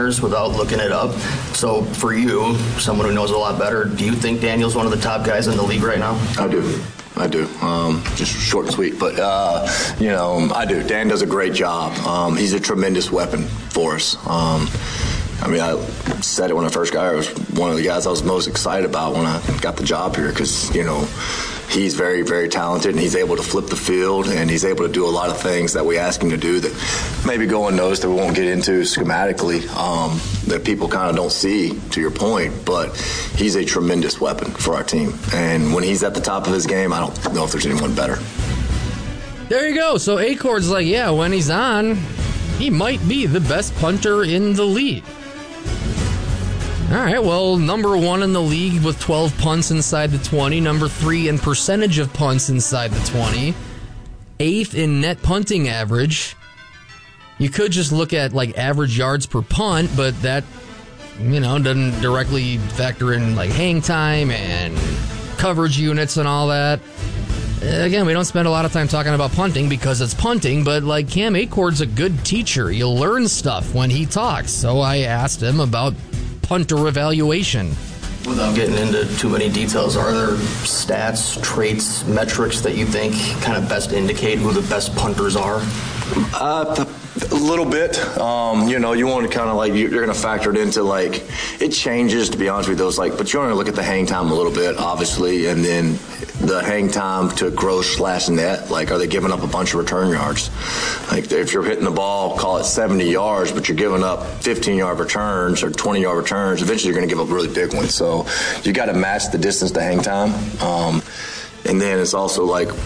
punters without looking it up. So for you, someone who knows a lot better, do you think Daniel's one of the top guys in the league right now? I do. Just short and sweet. But, I do. Dan does a great job. He's a tremendous weapon for us. I said it when I first got here. I was one of the guys I was most excited about when I got the job here because, he's very, very talented, and he's able to flip the field, and he's able to do a lot of things that we ask him to do that maybe going knows that we won't get into schematically, that people kind of don't see, to your point. But he's a tremendous weapon for our team. And when he's at the top of his game, I don't know if there's anyone better. There you go. So Acorn's like, yeah, when he's on, he might be the best punter in the league. All right, well, number 1 in the league with 12 punts inside the 20. Number 3 in percentage of punts inside the 20. 8th in net punting average. You could just look at, average yards per punt, but that, doesn't directly factor in, hang time and coverage units and all that. Again, we don't spend a lot of time talking about punting because it's punting, but, Cam Acorn's a good teacher. You'll learn stuff when he talks. So I asked him about punter evaluation. Without getting into too many details, are there stats, traits, metrics that you think kind of best indicate who the best punters are? A little bit. You want to kind of you're going to factor it into it changes, to be honest with you, but you want to look at the hang time a little bit, obviously, and then the hang time to gross/net. Are they giving up a bunch of return yards? If you're hitting the ball, call it 70 yards, but you're giving up 15-yard returns or 20-yard returns, eventually you're going to give up really big ones. So you got to match the distance to hang time. And then it's also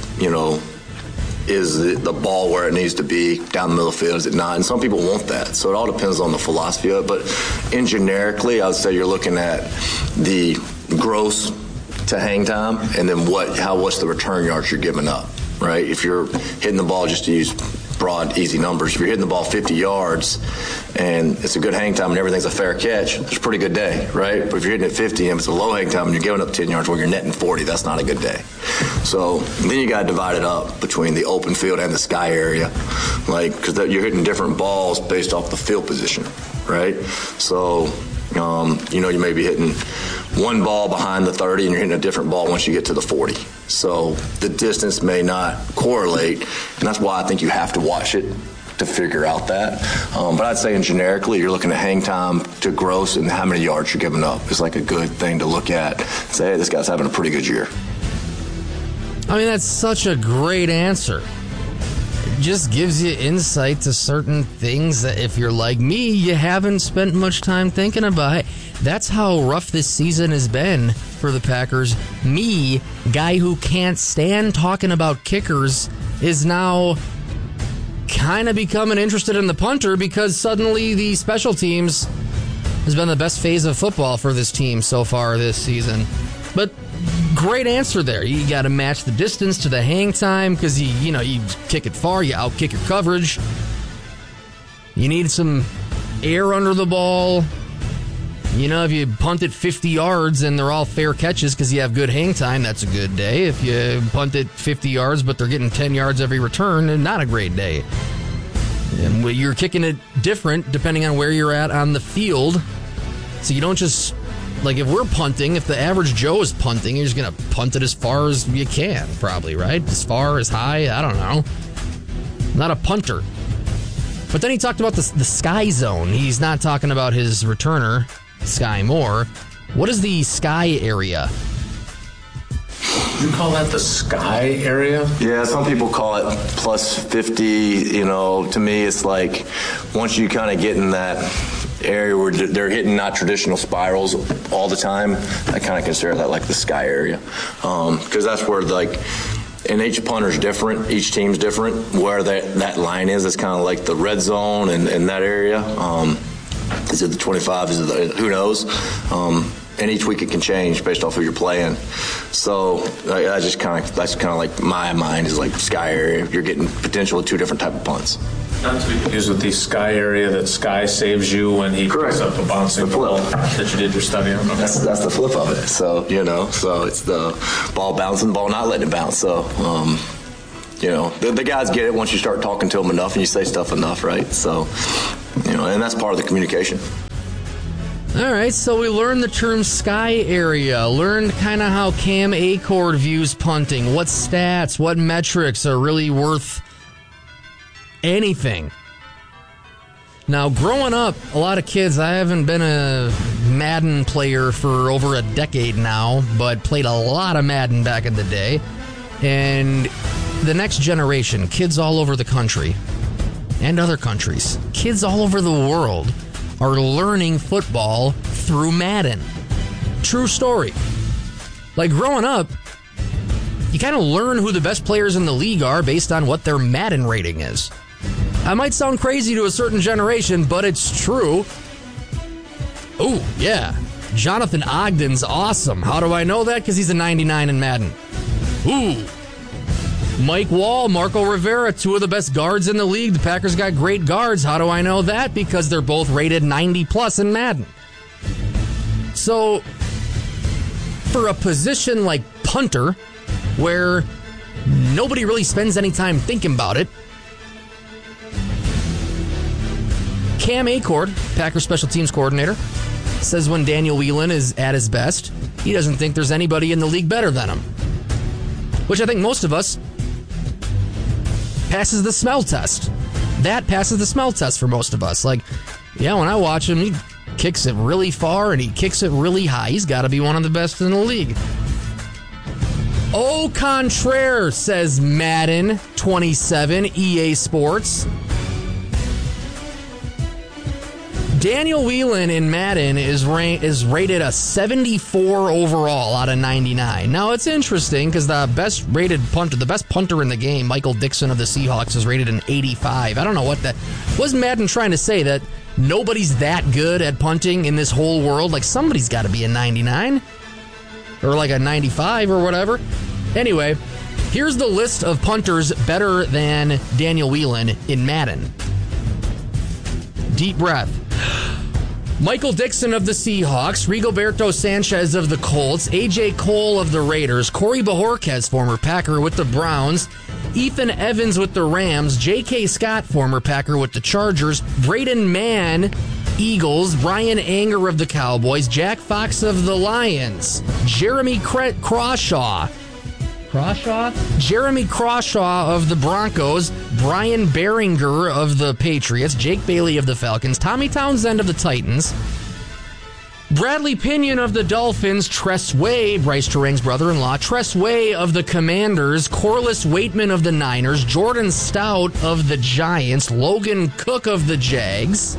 is the ball where it needs to be down the middle of the field? Is it not? And some people want that. So it all depends on the philosophy of it. But generically, I would say you're looking at the gross to hang time and then what's the return yards you're giving up, right? If you're hitting the ball, just to use broad, easy numbers, if you're hitting the ball 50 yards and it's a good hang time and everything's a fair catch, it's a pretty good day, right? But if you're hitting it 50 and it's a low hang time and you're giving up 10 yards where you're netting 40, that's not a good day. So then you got to divide it up between the open field and the sky area, because you're hitting different balls based off the field position, right? So, you may be hitting one ball behind the 30 and you're hitting a different ball once you get to the 40. So the distance may not correlate, and that's why I think you have to watch it to figure out that. But I'd say generically, you're looking at hang time to gross and how many yards you're giving up is a good thing to look at. Say, hey, this guy's having a pretty good year. That's such a great answer. It just gives you insight to certain things that if you're like me, you haven't spent much time thinking about. That's how rough this season has been for the Packers. Me, guy who can't stand talking about kickers, is now kind of becoming interested in the punter because suddenly the special teams has been the best phase of football for this team so far this season. But great answer there. You got to match the distance to the hang time because you kick it far, you outkick your coverage. You need some air under the ball. If you punt it 50 yards and they're all fair catches because you have good hang time, that's a good day. If you punt it 50 yards but they're getting 10 yards every return, then not a great day. And you're kicking it different depending on where you're at on the field. So you don't just, if we're punting, if the average Joe is punting, you're just going to punt it as far as you can, probably, right? As far, as high, I don't know. Not a punter. But then he talked about the sky zone. He's not talking about his returner, Sky Moore. What is the sky area? You call that the sky area? Yeah, some people call it plus 50. To me, it's once you kind of get in that area where they're hitting not traditional spirals all the time, I kind of consider that the sky area. Because that's where and each punter's different, each team's different. Where that line is, it's kind of the red zone and that area. Is it the 25? Is it who knows? And each week it can change based off who you're playing. So that's kind of my mind is sky area. You're getting potential with two different type of punts. Not to be confused with the sky area that Sky saves you when he picks up a bouncing ball that you did your study on. Okay. That's the flip of it. So, so it's the ball bouncing, ball not letting it bounce. So, the guys get it once you start talking to them enough and you say stuff enough, right? So, and that's part of the communication. All right, so we learned the term sky area, learned kind of how Cam Achord views punting, what stats, what metrics are really worth anything. Now, growing up, a lot of kids, I haven't been a Madden player for over a decade now, but played a lot of Madden back in the day. And the next generation, kids all over the country and other countries, kids all over the world are learning football through Madden. True story. Like growing up, you kind of learn who the best players in the league are based on what their Madden rating is. I might sound crazy to a certain generation, but it's true. Oh, yeah. Jonathan Ogden's awesome. How do I know that? Because he's a 99 in Madden. Ooh. Mike Wall, Marco Rivera, two of the best guards in the league. The Packers got great guards. How do I know that? Because they're both rated 90 plus in Madden. So, for a position like punter, where nobody really spends any time thinking about it, Cam Achord, Packers special teams coordinator, says when Daniel Whelan is at his best, he doesn't think there's anybody in the league better than him. Which I think most of us passes the smell test. That passes the smell test for most of us. Like, yeah, when I watch him, he kicks it really far and he kicks it really high. He's got to be one of the best in the league. Au contraire, says Madden 27, EA Sports. Daniel Whelan in Madden is rated a 74 overall out of 99. Now, it's interesting because the best punter in the game, Michael Dixon of the Seahawks, is rated an 85. I don't know what that... Was Madden trying to say that nobody's that good at punting in this whole world? Like, somebody's got to be a 99. Or like a 95 or whatever. Anyway, here's the list of punters better than Daniel Whelan in Madden. Deep breath. Michael Dixon of the Seahawks, Rigoberto Sanchez of the Colts, A.J. Cole of the Raiders, Corey Bojorquez, former Packer with the Browns, Ethan Evans with the Rams, J.K. Scott, former Packer with the Chargers, Braden Mann, Eagles, Brian Anger of the Cowboys, Jack Fox of the Lions, Jeremy Crawshaw of the Broncos, Brian Behringer of the Patriots, Jake Bailey of the Falcons, Tommy Townsend of the Titans, Bradley Pinion of the Dolphins, Tress Way, Bryce Terang's brother-in-law, Tress Way of the Commanders, Corliss Waitman of the Niners, Jordan Stout of the Giants, Logan Cook of the Jags,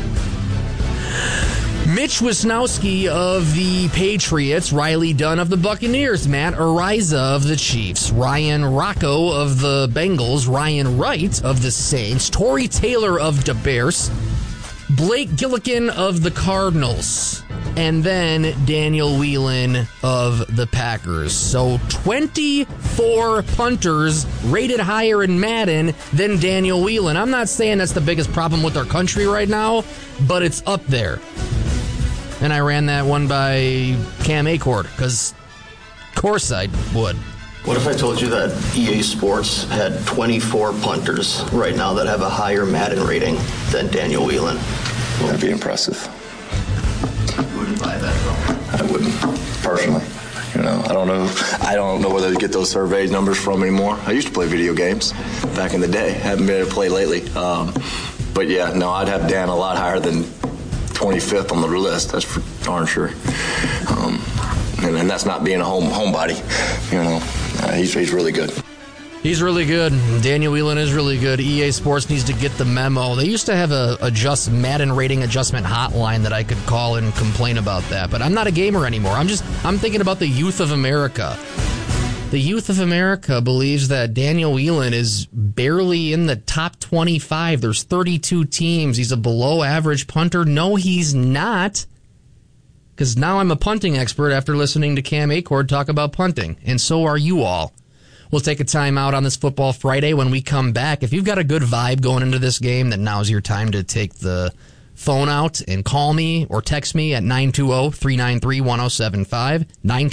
Mitch Wisnowski of the Patriots, Riley Dunn of the Buccaneers, Matt Ariza of the Chiefs, Ryan Rocco of the Bengals, Ryan Wright of the Saints, Torrey Taylor of the Bears, Blake Gillikin of the Cardinals, and then Daniel Whelan of the Packers. So 24 punters rated higher in Madden than Daniel Whelan. I'm not saying that's the biggest problem with our country right now, but it's up there. And I ran that one by Cam Achord, because of course I would. What if I told you that EA Sports had 24 punters right now that have a higher Madden rating than Daniel Whelan? That'd be impressive. You wouldn't buy that, though? I wouldn't, personally. I don't know where they get those survey numbers from anymore. I used to play video games back in the day. Haven't been able to play lately. But yeah, no, I'd have Dan a lot higher than 25th on the list. That's for darn sure. And that's not being a homebody. He's really good. He's really good. Daniel Whelan is really good. EA Sports needs to get the memo. They used to have a Madden rating adjustment hotline that I could call and complain about that. But I'm not a gamer anymore. I'm thinking about the youth of America. The youth of America believes that Daniel Whelan is barely in the top 25. There's 32 teams. He's a below average punter. No, he's not. Because now I'm a punting expert after listening to Cam Achord talk about punting. And so are you all. We'll take a time out on this Football Friday. When we come back, if you've got a good vibe going into this game, then now's your time to take the phone out and call me or text me at 920-393-1075,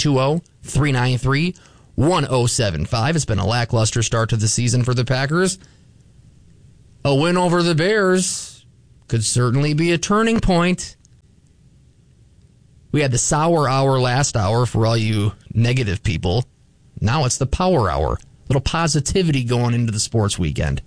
920-393-1075. It's been a lackluster start to the season for the Packers. A win over the Bears could certainly be a turning point. We had the sour hour last hour for all you negative people. Now it's the power hour. Little positivity going into the sports weekend.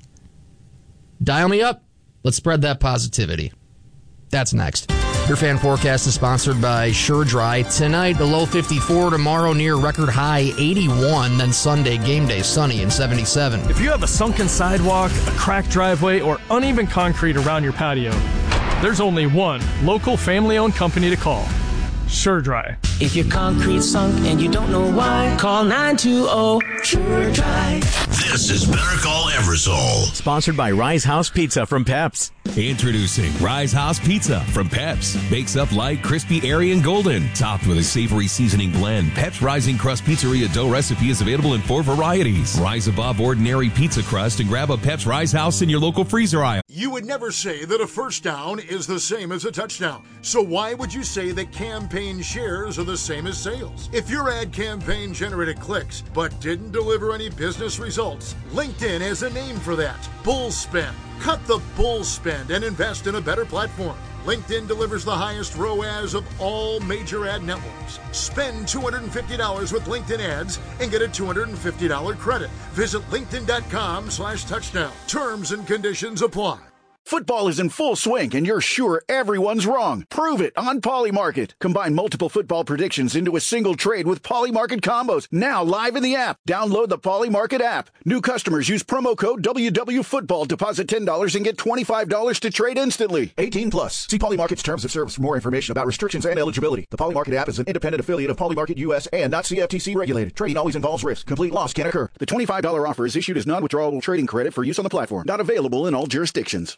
Dial me up. Let's spread that positivity. That's next. Your fan forecast is sponsored by Sure Dry. Tonight, the low 54. Tomorrow, near record high 81. Then Sunday, game day, sunny and 77. If you have a sunken sidewalk, a cracked driveway, or uneven concrete around your patio, there's only one local family-owned company to call. Sure Dry. If your concrete's sunk and you don't know why, call 920 Sure Dry. This is Better Call Eversole. Sponsored by Rise House Pizza from Peps. Introducing Rise House Pizza from Peps. Bakes up light, crispy, airy, and golden. Topped with a savory seasoning blend. Peps Rising Crust Pizzeria dough recipe is available in 4 varieties. Rise above ordinary pizza crust and grab a Peps Rise House in your local freezer aisle. You would never say that a first down is the same as a touchdown. So why would you say that campaign shares are the same as sales? If your ad campaign generated clicks but didn't deliver any business results, LinkedIn has a name for that. Bull spend. Cut the bull spend and invest in a better platform. LinkedIn delivers the highest ROAS of all major ad networks. Spend $250 with LinkedIn ads and get a $250 credit. Visit linkedin.com/touchdown. Terms and conditions apply. Football is in full swing, and you're sure everyone's wrong. Prove it on Polymarket. Combine multiple football predictions into a single trade with Polymarket combos. Now live in the app. Download the Polymarket app. New customers use promo code WWFootball. Deposit $10 and get $25 to trade instantly. 18 plus. See Polymarket's terms of service for more information about restrictions and eligibility. The Polymarket app is an independent affiliate of Polymarket US and not CFTC regulated. Trading always involves risk. Complete loss can occur. The $25 offer is issued as non-withdrawable trading credit for use on the platform. Not available in all jurisdictions.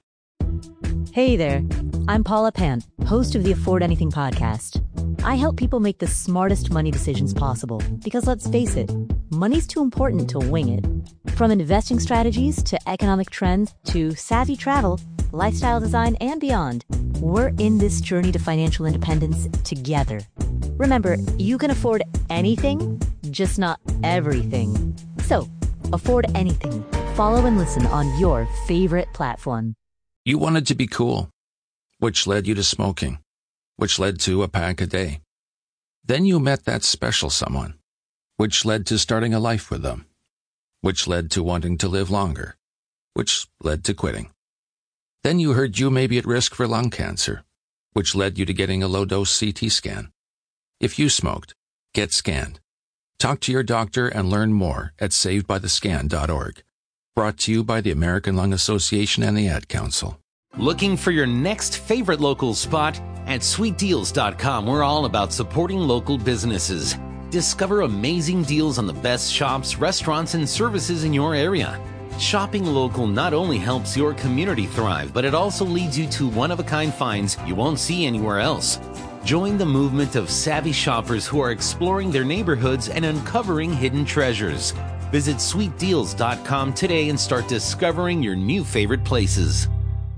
Hey there, I'm Paula Pant, host of the Afford Anything podcast. I help people make the smartest money decisions possible because, let's face it, money's too important to wing it. From investing strategies to economic trends to savvy travel, lifestyle design, and beyond, we're in this journey to financial independence together. Remember, you can afford anything, just not everything. So, afford anything. Follow and listen on your favorite platform. You wanted to be cool, which led you to smoking, which led to a pack a day. Then you met that special someone, which led to starting a life with them, which led to wanting to live longer, which led to quitting. Then you heard you may be at risk for lung cancer, which led you to getting a low-dose CT scan. If you smoked, get scanned. Talk to your doctor and learn more at savedbythescan.org. Brought to you by the American Lung Association and the Ad Council. Looking for your next favorite local spot? At sweetdeals.com, we're all about supporting local businesses. Discover amazing deals on the best shops, restaurants, and services in your area. Shopping local not only helps your community thrive, but it also leads you to one-of-a-kind finds you won't see anywhere else. Join the movement of savvy shoppers who are exploring their neighborhoods and uncovering hidden treasures. Visit sweetdeals.com today and start discovering your new favorite places.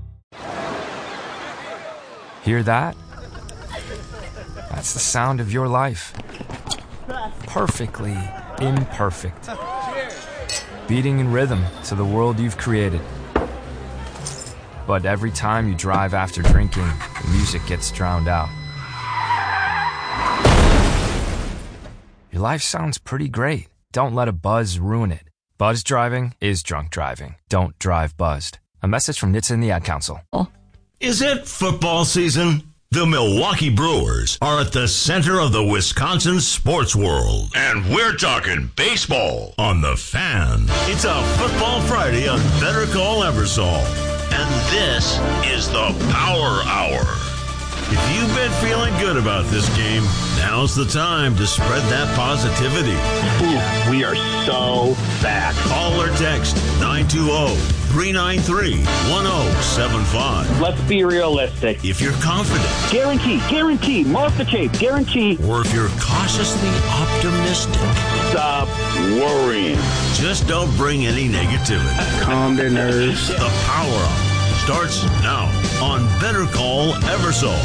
Hear that? That's the sound of your life. Perfectly imperfect. Beating in rhythm to the world you've created. But every time you drive after drinking, the music gets drowned out. Your life sounds pretty great. Don't let a buzz ruin it. Buzz driving is drunk driving. Don't drive buzzed. A message from NHTSA and the Ad Council. Is it football season? The Milwaukee Brewers are at the center of the Wisconsin sports world. And we're talking baseball on The Fan. It's a Football Friday on Better Call Eversole. And this is the Power Hour. If you've been feeling good about this game, now's the time to spread that positivity. Ooh, we are so back. Call or text 920-393-1075. Let's be realistic. If you're confident. Guarantee, mark the tape, guarantee. Or if you're cautiously optimistic. Stop worrying. Just don't bring any negativity. Calm their nerves. The Power Hour starts now on Better Call Eversole.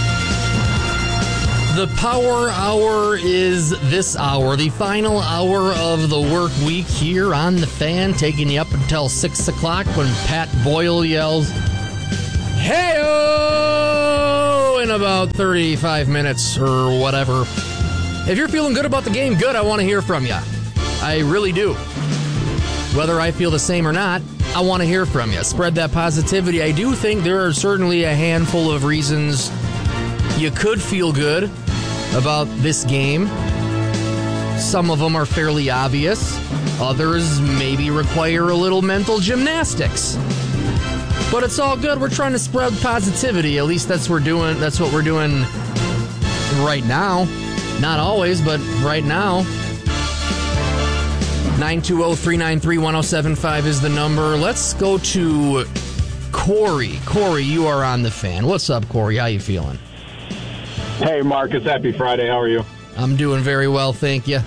The Power Hour is this hour, the final hour of the work week here on The Fan, taking you up until 6 o'clock when Pat Boyle yells, "Hey-o!" in about 35 minutes or whatever. If you're feeling good about the game, good, I want to hear from you. I really do. Whether I feel the same or not, I want to hear from you. Spread that positivity. I do think there are certainly a handful of reasons you could feel good about this game. Some of them are fairly obvious. Others maybe require a little mental gymnastics. But it's all good. We're trying to spread positivity. At least that's what we're doing right now. Not always, but right now. 920-393-1075 is the number. Let's go to Corey. Corey, you are on the Fan. What's up, Corey? How you feeling? Hey, Marcus. Happy Friday. How are you? I'm doing very well, thank you.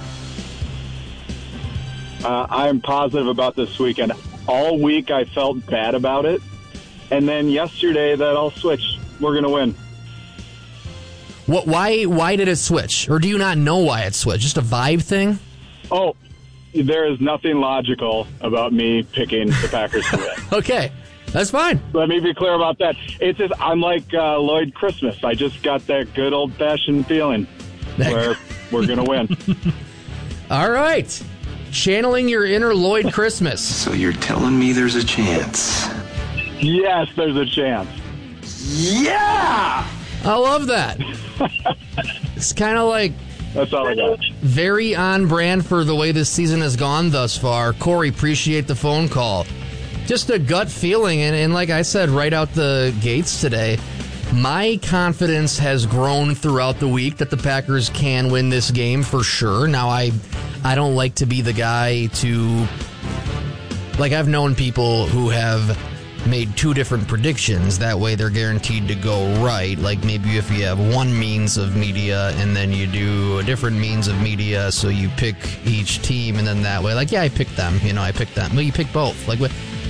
I'm positive about this weekend. All week I felt bad about it. And then yesterday that all switched. We're going to win. What? Why did it switch? Or do you not know why it switched? Just a vibe thing? Oh, there is nothing logical about me picking the Packers to win. Okay, that's fine. Let me be clear about that. It's just I'm like Lloyd Christmas. I just got that good old-fashioned feeling where we're going to win. All right. Channeling your inner Lloyd Christmas. So you're telling me there's a chance? Yes, there's a chance. Yeah! I love that. It's kind of like that's all I got. Very on brand for the way this season has gone thus far. Corey, appreciate the phone call. Just a gut feeling, and like I said right out the gates today, my confidence has grown throughout the week that the Packers can win this game for sure. Now, I don't like to be the guy to... Like, I've known people who have made two different predictions. That way they're guaranteed to go right. Like maybe if you have one means of media and then you do a different means of media, so you pick each team and then that way, like, yeah, I picked them. I picked them. Well, you pick both. Like, what?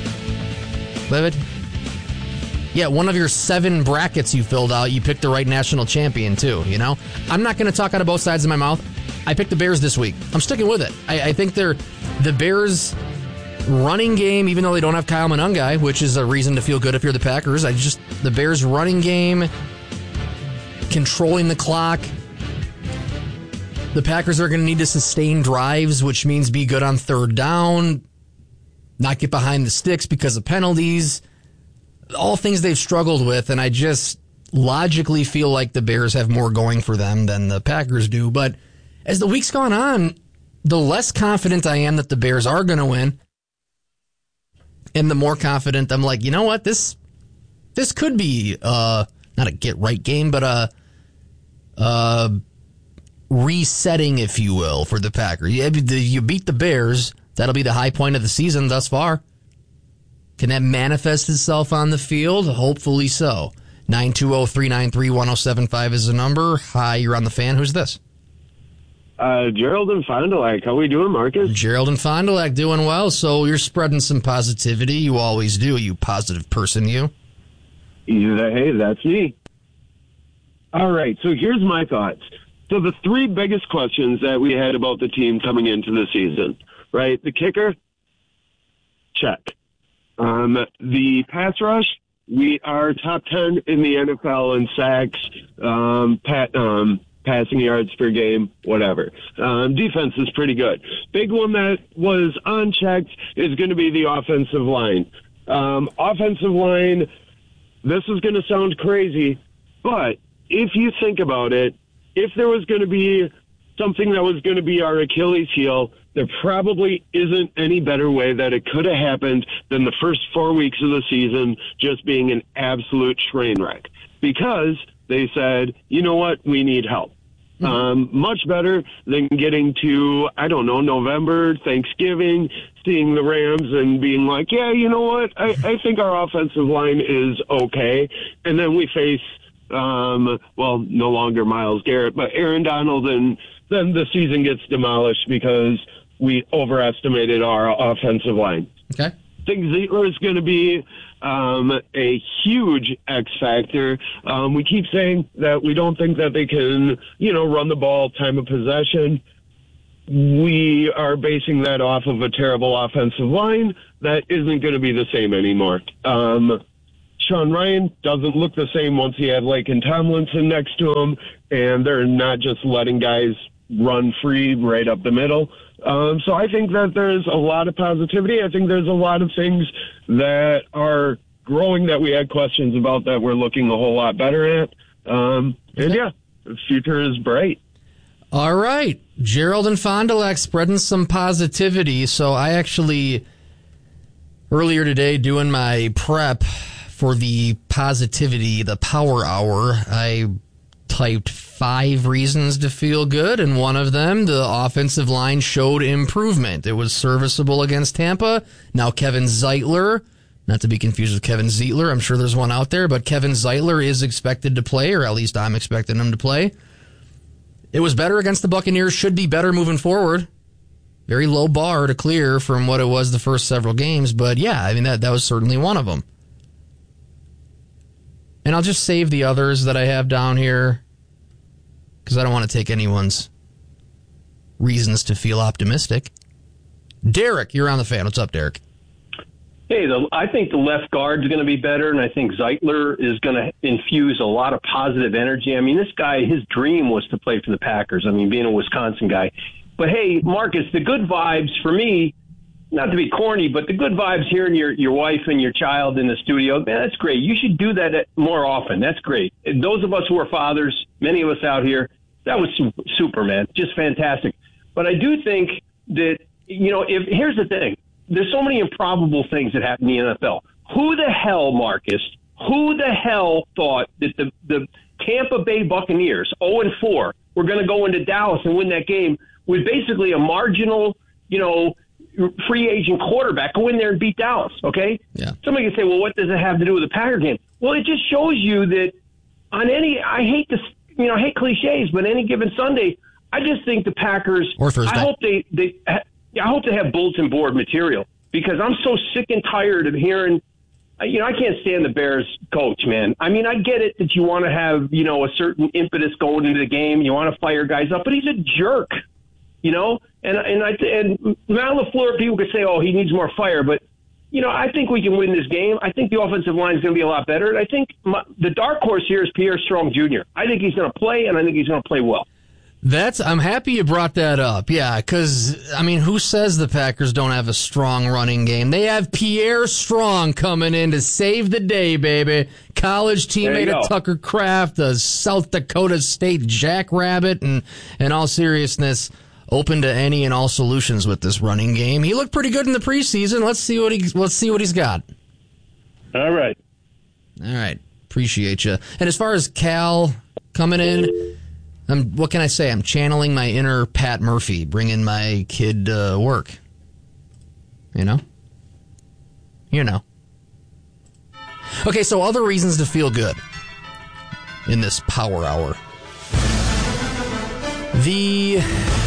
Yeah, one of your 7 brackets you filled out, you picked the right national champion too, I'm not going to talk out of both sides of my mouth. I picked the Bears this week. I'm sticking with it. I think the Bears running game, even though they don't have Kyle Monangai, which is a reason to feel good if you're the Packers. The Bears running game, controlling the clock. The Packers are going to need to sustain drives, which means be good on third down, not get behind the sticks because of penalties. All things they've struggled with, and I just logically feel like the Bears have more going for them than the Packers do. But as the week's gone on, the less confident I am that the Bears are going to win, and the more confident I'm like, you know what, this could be not a get-right game, but a resetting, if you will, for the Packers. You beat the Bears. That'll be the high point of the season thus far. Can that manifest itself on the field? Hopefully so. 920-393-1075 is the number. Hi, you're on the Fan. Who's this? Gerald and Fond du Lac. How we doing, Marcus? Gerald and Fond du Lac doing well. So you're spreading some positivity. You always do. You positive person, you. Hey, that's me. All right, so here's my thoughts. So the 3 biggest questions that we had about the team coming into the season, right? The kicker, check. The pass rush, we are top 10 in the NFL in sacks, passing yards per game, whatever. Defense is pretty good. Big one that was unchecked is going to be the offensive line. Offensive line, this is going to sound crazy, but if you think about it, if there was going to be something that was going to be our Achilles heel, there probably isn't any better way that it could have happened than the first 4 weeks of the season just being an absolute train wreck. Because they said, you know what, we need help. Much better than getting to, November, Thanksgiving, seeing the Rams and being like, yeah, you know what, I think our offensive line is okay. And then we face, no longer Myles Garrett, but Aaron Donald, and then the season gets demolished because we overestimated our offensive line. Okay. I think Zietler is going to be a huge X factor. We keep saying that we don't think that they can, run the ball, time of possession. We are basing that off of a terrible offensive line that isn't going to be the same anymore. Sean Ryan doesn't look the same once he had Laken Tomlinson next to him, and they're not just letting guys run free right up the middle. So I think that there's a lot of positivity. I think there's a lot of things that are growing that we had questions about that we're looking a whole lot better at. And yeah, the future is bright. All right. Gerald and Fond du Lac spreading some positivity. So I actually, earlier today, doing my prep for the positivity, the power hour, I typed 5 reasons to feel good, and one of them, the offensive line showed improvement. It was serviceable against Tampa. Now Kevin Zeitler, not to be confused with Kevin Zeitler, I'm sure there's one out there, but Kevin Zeitler is expected to play, or at least I'm expecting him to play. It was better against the Buccaneers, should be better moving forward. Very low bar to clear from what it was the first several games, but yeah, I mean, that was certainly one of them. And I'll just save the others that I have down here because I don't want to take anyone's reasons to feel optimistic. Derek, you're on the Fan. What's up, Derek? Hey, I think the left guard's going to be better, and I think Zeitler is going to infuse a lot of positive energy. I mean, this guy, his dream was to play for the Packers. I mean, being a Wisconsin guy. But, hey, Marcus, the good vibes for me, not to be corny, but the good vibes hearing your wife and your child in the studio, man, that's great. You should do that more often. That's great. And those of us who are fathers, many of us out here, that was super, man. Just fantastic. But I do think that, here's the thing. There's so many improbable things that happen in the NFL. Who the hell, Marcus, thought that the Tampa Bay Buccaneers, 0-4, were going to go into Dallas and win that game with basically a marginal, free agent quarterback, go in there and beat Dallas, okay? Yeah. Somebody can say, well, what does it have to do with the Packer game? Well, it just shows you that on I hate cliches, but any given Sunday, I just think the Packers, or Thursday. I hope they have bulletin board material because I'm so sick and tired of hearing, I can't stand the Bears coach, man. I mean, I get it that you want to have, a certain impetus going into the game. You want to fire guys up, but he's a jerk. And Matt LaFleur, people could say, oh, he needs more fire, but I think we can win this game. I think the offensive line is going to be a lot better. And I think the dark horse here is Pierre Strong Jr. I think he's going to play, and I think he's going to play well. I'm happy you brought that up. Yeah, because, I mean, who says the Packers don't have a strong running game? They have Pierre Strong coming in to save the day, baby. College teammate of Tucker Kraft, the South Dakota State Jackrabbit, and in all seriousness, open to any and all solutions with this running game. He looked pretty good in the preseason. Let's see what he's got. All right. Appreciate you. And as far as Cal coming in, what can I say? I'm channeling my inner Pat Murphy, bringing my kid to work. You know. Okay, so other reasons to feel good in this power hour. The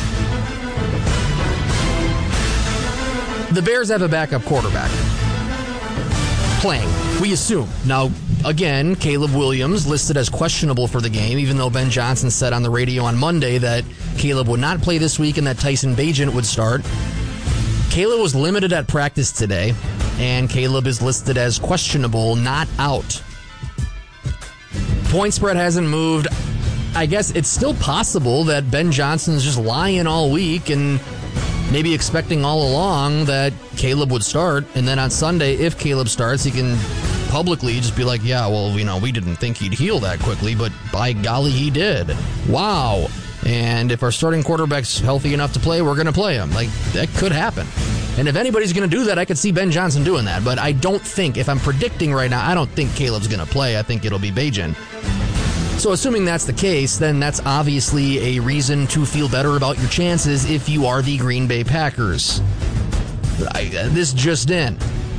Bears have a backup quarterback playing, we assume. Now, again, Caleb Williams listed as questionable for the game, even though Ben Johnson said on the radio on Monday that Caleb would not play this week and that Tyson Bagent would start. Caleb was limited at practice today, and Caleb is listed as questionable, not out. Point spread hasn't moved. I guess it's still possible that Ben Johnson's just lying all week and maybe expecting all along that Caleb would start, and then on Sunday, if Caleb starts, he can publicly just be like, yeah, well, we didn't think he'd heal that quickly, but by golly, he did. Wow. And if our starting quarterback's healthy enough to play, we're going to play him. Like, that could happen. And if anybody's going to do that, I could see Ben Johnson doing that. But I don't think, if I'm predicting right now, I don't think Caleb's going to play. I think it'll be Bagent. So assuming that's the case, then that's obviously a reason to feel better about your chances if you are the Green Bay Packers. This just in.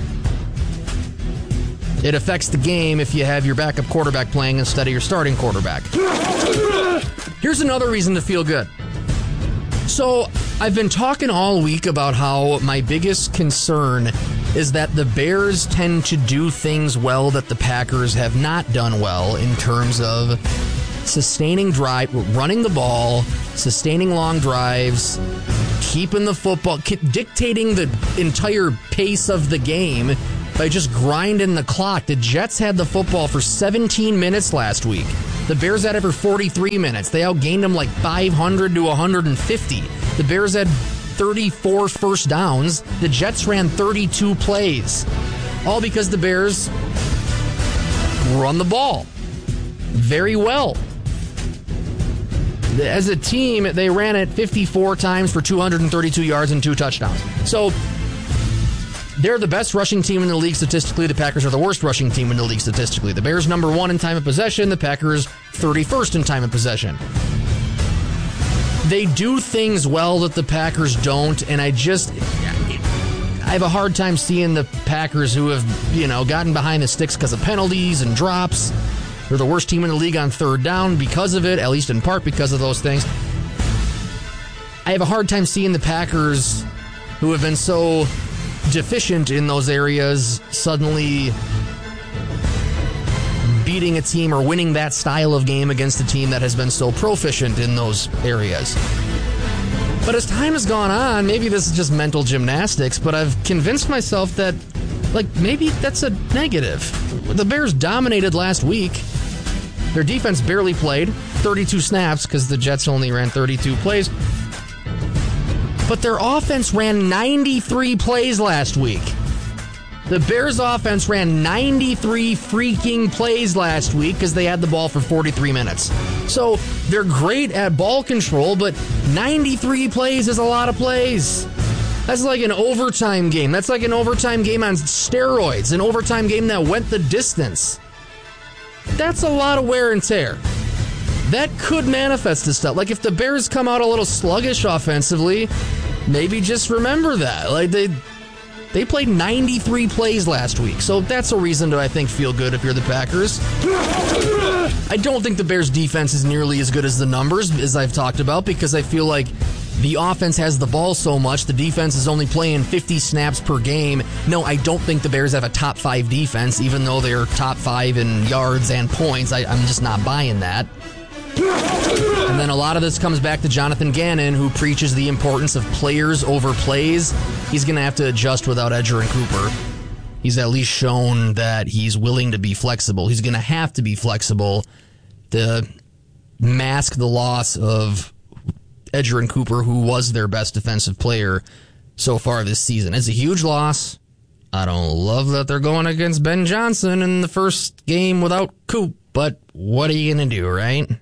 It affects the game if you have your backup quarterback playing instead of your starting quarterback. Here's another reason to feel good. So I've been talking all week about how my biggest concern is that the Bears tend to do things well that the Packers have not done well in terms of sustaining drive, running the ball, sustaining long drives, keeping the football, dictating the entire pace of the game by just grinding the clock. The Jets had the football for 17 minutes last week. The Bears had it for 43 minutes. They outgained them like 500 to 150. The Bears had 34 first downs. The Jets ran 32 plays. All because the Bears run the ball very well. As a team, they ran it 54 times for 232 yards and 2 touchdowns. So they're the best rushing team in the league statistically. The Packers are the worst rushing team in the league statistically. The Bears number 1 in time of possession. The Packers 31st in time of possession. They do things well that the Packers don't, and I have a hard time seeing the Packers, who have, gotten behind the sticks because of penalties and drops. They're the worst team in the league on third down because of it, at least in part because of those things. I have a hard time seeing the Packers, who have been so deficient in those areas, suddenly beating a team or winning that style of game against a team that has been so proficient in those areas. But as time has gone on, maybe this is just mental gymnastics, but I've convinced myself that, maybe that's a negative. The Bears dominated last week. Their defense barely played, 32 snaps, because the Jets only ran 32 plays. But their offense ran 93 plays last week. The Bears' offense ran 93 freaking plays last week because they had the ball for 43 minutes. So they're great at ball control, but 93 plays is a lot of plays. That's like an overtime game. That's like an overtime game on steroids, an overtime game that went the distance. That's a lot of wear and tear. That could manifest as stuff. Like if the Bears come out a little sluggish offensively, maybe just remember that. Like they played 93 plays last week, so that's a reason to, I think, feel good if you're the Packers. I don't think the Bears' defense is nearly as good as the numbers, as I've talked about, because I feel like the offense has the ball so much, the defense is only playing 50 snaps per game. No, I don't think the Bears have a top 5 defense, even though they're top 5 in yards and points. I'm just not buying that. And then a lot of this comes back to Jonathan Gannon, who preaches the importance of players over plays. He's going to have to adjust without Edgerrin Cooper. He's at least shown that he's willing to be flexible. He's going to have to be flexible to mask the loss of Edgerrin Cooper, who was their best defensive player so far this season. It's a huge loss. I don't love that they're going against Ben Johnson in the first game without Coop, but what are you going to do, right?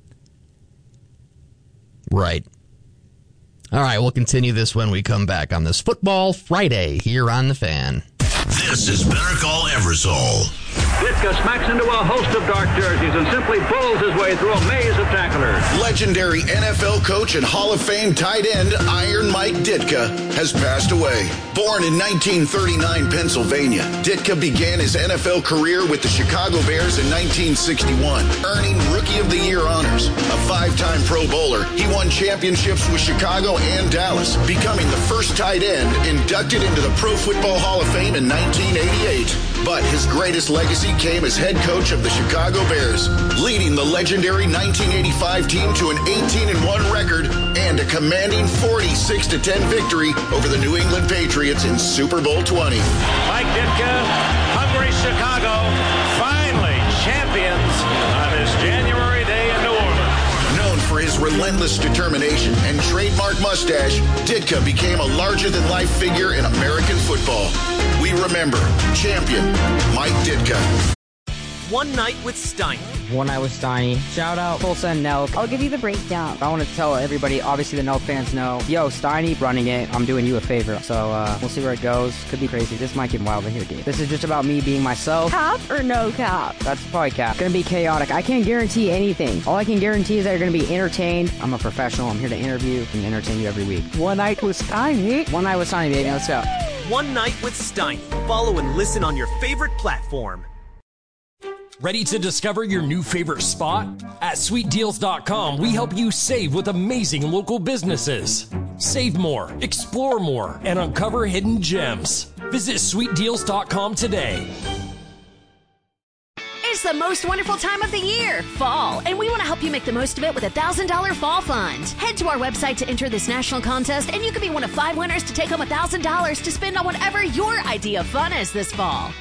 Right. All right, we'll continue this when we come back on this Football Friday here on The Fan. This is Better Call Eversole. Ditka smacks into a host of dark jerseys and simply bulls his way through a maze of tacklers. Legendary NFL coach and Hall of Fame tight end Iron Mike Ditka has passed away. Born in 1939 Pennsylvania, Ditka began his NFL career with the Chicago Bears in 1961, earning Rookie of the Year honors. A 5-time Pro Bowler, he won championships with Chicago and Dallas, becoming the first tight end inducted into the Pro Football Hall of Fame in 1988. But his greatest legacy came as head coach of the Chicago Bears, leading the legendary 1985 team to an 18-1 record and a commanding 46-10 victory over the New England Patriots in Super Bowl 20. Mike Ditka, hungry Chicago, finally champions on this January day in New Orleans. Known for his relentless determination and trademark mustache, Ditka became a larger-than-life figure in American football. We remember champion Mike Ditka. One Night with Steiny. One Night with Steiny. Shout out Tulsa and Nelk. I'll give you the breakdown. I want to tell everybody, obviously the Nelk fans know, yo, Steiny running it, I'm doing you a favor. So we'll see where it goes. Could be crazy. This might get wild in here, dude. This is just about me being myself. Cap or no cap? That's probably cap. Gonna be chaotic. I can't guarantee anything. All I can guarantee is that you're gonna be entertained. I'm a professional. I'm here to interview and entertain you every week. One Night with Steiny. One Night with Steiny, baby. Let's go. One Night with Steiny. Follow and listen on your favorite platform. Ready to discover your new favorite spot? At SweetDeals.com, we help you save with amazing local businesses. Save more, explore more, and uncover hidden gems. Visit SweetDeals.com today. It's the most wonderful time of the year, fall, and we want to help you make the most of it with a $1,000 fall fund. Head to our website to enter this national contest, and you could be one of 5 winners to take home $1,000 to spend on whatever your idea of fun is this fall.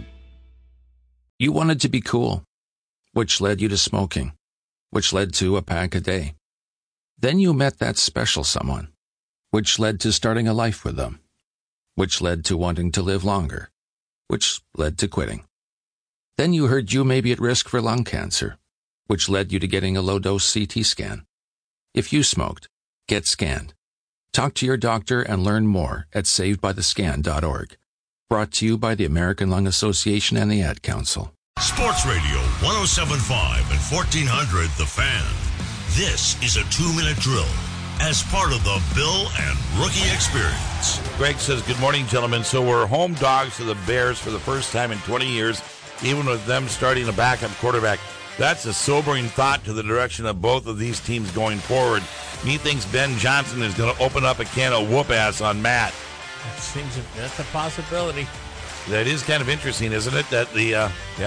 You wanted to be cool, which led you to smoking, which led to a pack a day. Then you met that special someone, which led to starting a life with them, which led to wanting to live longer, which led to quitting. Then you heard you may be at risk for lung cancer, which led you to getting a low-dose CT scan. If you smoked, get scanned. Talk to your doctor and learn more at savedbythescan.org. Brought to you by the American Lung Association and the Ad Council. Sports Radio 107.5 and 1400 The Fan. This is a 2-minute drill as part of the Bill and Rookie Experience. Greg says, good morning, gentlemen. So we're home dogs to the Bears for the first time in 20 years, even with them starting a backup quarterback. That's a sobering thought to the direction of both of these teams going forward. Methinks Ben Johnson is going to open up a can of whoop-ass on Matt. That's a possibility. That is kind of interesting, isn't it? That the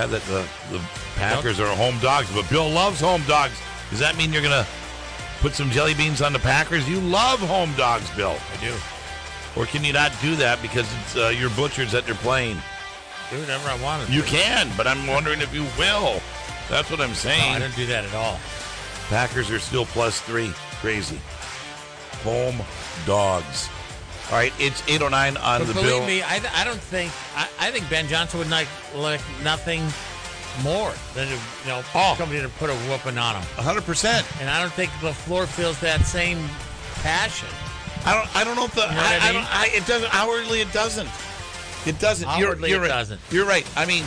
Packers are home dogs, but Bill loves home dogs. Does that mean you're going to put some jelly beans on the Packers? You love home dogs, Bill. I do. Or can you not do that because it's your butchers that they're playing? Do whatever I want to do. You can, but I'm wondering if you will. That's what I'm saying. No, I don't do that at all. Packers are still +3. Crazy. Home dogs. All right, it's 8:09 on but the believe Bill. Believe me, I don't think I think Ben Johnson would like nothing more than somebody to put a whooping on him. 100%. And I don't think LaFleur feels that same passion. I don't know if the it doesn't outwardly. It doesn't. It doesn't. Outwardly, you're it right. doesn't. You're right. I mean,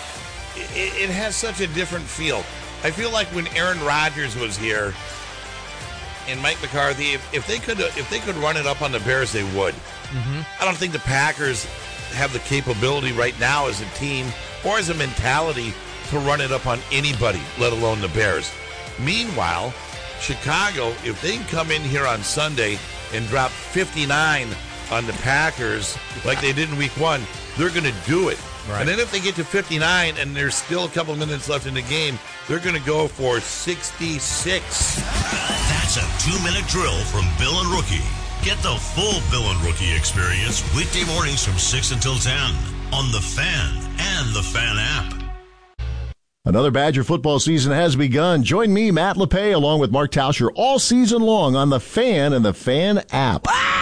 it has such a different feel. I feel like when Aaron Rodgers was here and Mike McCarthy, if they could run it up on the Bears, they would. Mm-hmm. I don't think the Packers have the capability right now as a team or as a mentality to run it up on anybody, let alone the Bears. Meanwhile, Chicago, if they can come in here on Sunday and drop 59 on the Packers like they did in Week 1, they're going to do it. Right. And then if they get to 59 and there's still a couple of minutes left in the game, they're going to go for 66. That's a 2-minute drill from Bill and Rookie. Get the full Bill and Rookie experience weekday mornings from 6 until 10 on The Fan and The Fan app. Another Badger football season has begun. Join me, Matt LePay, along with Mark Tauscher all season long on The Fan and The Fan app.